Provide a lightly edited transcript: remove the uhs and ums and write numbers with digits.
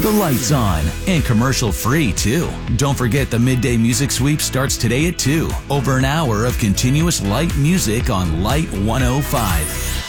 The light's on, and commercial free too. Don't forget the midday music sweep starts today at 2. Over an hour of continuous light music on Light 105.